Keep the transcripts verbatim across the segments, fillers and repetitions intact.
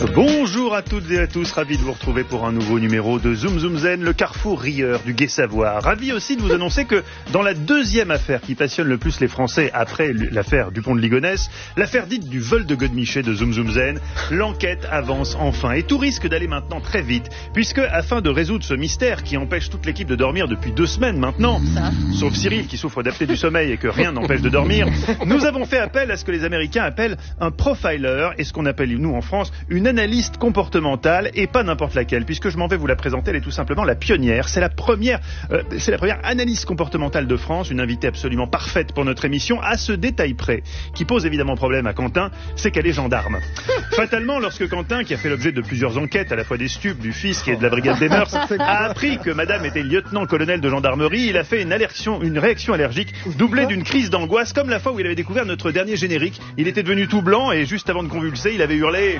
Bonjour à toutes et à tous, ravi de vous retrouver pour un nouveau numéro de Zoom Zoom Zen, le carrefour rieur du Gai Savoir. Ravi aussi de vous annoncer que dans la deuxième affaire qui passionne le plus les Français après l'affaire Dupont de Ligonnès, l'affaire dite du vol de Godemiché de Zoom Zoom Zen, l'enquête avance enfin et tout risque d'aller maintenant très vite, puisque afin de résoudre ce mystère qui empêche toute l'équipe de dormir depuis deux semaines maintenant, Ça. sauf Cyril qui souffre d'apnée du sommeil et que rien n'empêche de dormir, nous avons fait appel à ce que les Américains appellent un profiler et ce qu'on appelle nous en France une analyste comportementale, et pas n'importe laquelle, puisque je m'en vais vous la présenter. Elle est tout simplement la pionnière. C'est la première, euh, c'est la première analyste comportementale de France, une invitée absolument parfaite pour notre émission, à ce détail près, qui pose évidemment problème à Quentin, c'est qu'elle est gendarme. Fatalement, lorsque Quentin, qui a fait l'objet de plusieurs enquêtes, à la fois des stupes, du fisc et de la brigade des mœurs, a appris que madame était lieutenant-colonel de gendarmerie, il a fait une, allergion, une réaction allergique doublée d'une crise d'angoisse, comme la fois où il avait découvert notre dernier générique. Il était devenu tout blanc et juste avant de convulser, il avait hurlé...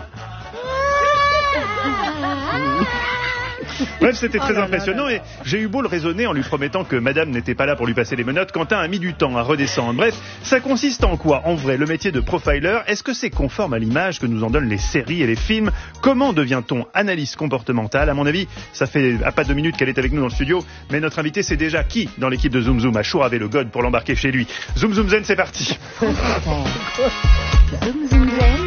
Bref, c'était très oh là impressionnant là là. Et j'ai eu beau le raisonner en lui promettant que madame n'était pas là pour lui passer les menottes, Quentin a mis du temps à redescendre. Bref, ça consiste en quoi, en vrai, le métier de profiler? Est-ce que c'est conforme à l'image que nous en donnent les séries et les films? Comment devient-on analyste comportementale? À mon avis, ça fait à pas deux minutes qu'elle est avec nous dans le studio, mais notre invité c'est déjà qui dans l'équipe de Zoom Zoom a chouravé le god pour l'embarquer chez lui? Zoom Zoom Zen, c'est parti. Zoom Zoom Zen.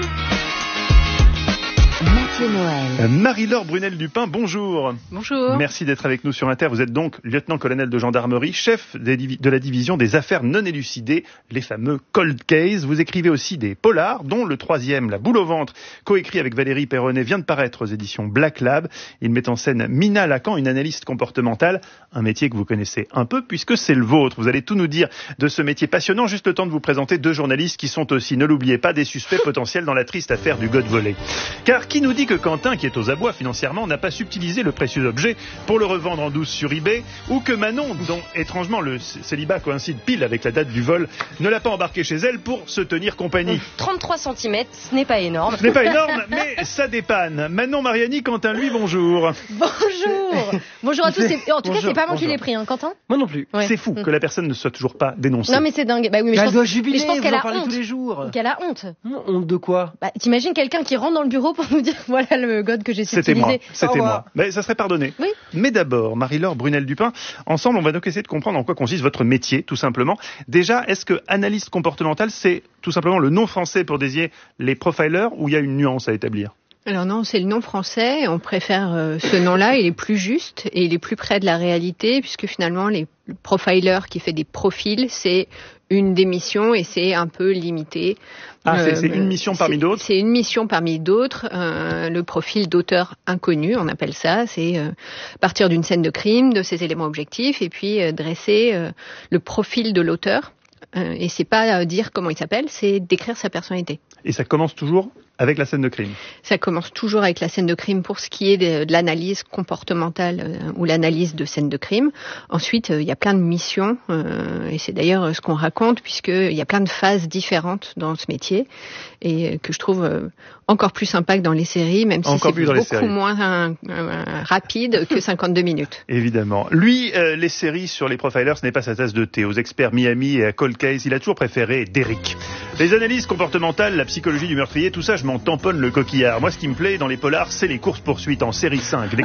Euh, Marie-Laure Brunel-Dupin, bonjour. Bonjour. Merci d'être avec nous sur Inter. Vous êtes donc lieutenant-colonel de gendarmerie, chef des divi- de la division des affaires non élucidées, les fameux cold cases. Vous écrivez aussi des polars, dont le troisième, La boule au ventre, coécrit avec Valérie Perronnet, vient de paraître aux éditions Black Lab. Il met en scène Mina Lacan, une analyste comportementale, un métier que vous connaissez un peu puisque c'est le vôtre. Vous allez tout nous dire de ce métier passionnant. Juste le temps de vous présenter deux journalistes qui sont aussi, ne l'oubliez pas, des suspects potentiels dans la triste affaire du god volé. Car qui nous dit que Quentin, qui est aux abois financièrement, n'a pas subtilisé le précieux objet pour le revendre en douce sur eBay, ou que Manon, dont étrangement le célibat coïncide pile avec la date du vol, ne l'a pas embarqué chez elle pour se tenir compagnie. trente-trois centimètres, ce n'est pas énorme. Ce n'est pas énorme, mais ça dépanne. Manon Mariani, Quentin, lui, bonjour. Bonjour. Bonjour à tous. Et en tout bonjour, cas, c'est pas moi bonjour. qui l'ai pris, hein, Quentin. Moi non plus. Ouais. C'est fou que la personne ne soit toujours pas dénoncée. Non mais c'est dingue. Bah oui, mais, Mais je elle pense, doit jubiler, mais je pense vous qu'elle en a parlez honte. tous les jours. Qu'elle a honte. Non, honte de quoi? Bah, t'imagines quelqu'un qui rentre dans le bureau pour nous dire voilà le god que j'ai C'était subtilisé. moi, c'était Au revoir. moi. Mais ça serait pardonné. Oui. Mais d'abord, Marie-Laure Brunel-Dupin, ensemble, on va donc essayer de comprendre en quoi consiste votre métier, tout simplement. Déjà, est-ce que analyste comportementale, c'est tout simplement le nom français pour désigner les profilers, ou il y a une nuance à établir? Alors non, c'est le nom français. On préfère euh, ce nom-là. Il est plus juste et il est plus près de la réalité, puisque finalement, les profilers qui fait des profils, c'est une des missions et c'est un peu limité. Ah, c'est, Euh, c'est une mission parmi c'est, d'autres? C'est une mission parmi d'autres. Euh, le profil d'auteur inconnu, on appelle ça. C'est euh, partir d'une scène de crime, de ses éléments objectifs, et puis euh, dresser euh, le profil de l'auteur. Euh, et c'est pas euh, dire comment il s'appelle, c'est décrire sa personnalité. Et ça commence toujours avec la scène de crime? Ça commence toujours avec la scène de crime pour ce qui est de, de l'analyse comportementale euh, ou l'analyse de scène de crime. Ensuite, euh, il y a plein de missions, euh, et c'est d'ailleurs ce qu'on raconte, puisqu'il y a plein de phases différentes dans ce métier, et euh, que je trouve euh, encore plus sympa que dans les séries, même si Encore c'est plus dans les beaucoup séries. moins euh, euh, rapide que cinquante-deux minutes. Évidemment. Lui, euh, les séries sur les profilers, ce n'est pas sa tasse de thé. Aux experts Miami et à Cold Case, il a toujours préféré Derrick. Les analyses comportementales, la psychologie du meurtrier, tout ça, je m'en tamponne le coquillard. Moi, ce qui me plaît dans les polars, c'est les courses-poursuites en série cinq.